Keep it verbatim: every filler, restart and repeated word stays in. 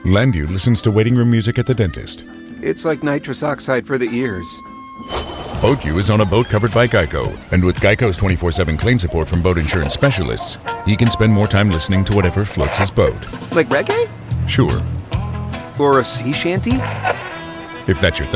Landu listens to waiting room music at the dentist. It's like nitrous oxide for the ears. BoatU is on a boat covered by Geico, and with Geico's twenty-four seven claim support from boat insurance specialists, he can spend more time listening to whatever floats his boat. Like reggae? Sure. Or a sea shanty? If that's your thing.